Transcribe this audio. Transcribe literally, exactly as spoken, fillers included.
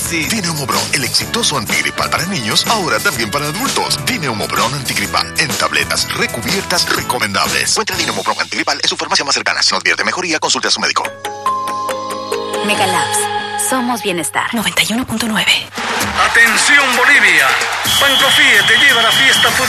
sí. Dineumobron, el exitoso antigripal para niños, ahora también para adultos. Dineumobron antigripal, en tabletas recubiertas recomendables. Encuentra Dineumobron antigripal en su farmacia más cercana. Si no advierte mejoría, consulte a su médico. Megalabs. Somos bienestar. noventa y uno punto nueve. Atención Bolivia. Bancofie te lleva a la fiesta fútbol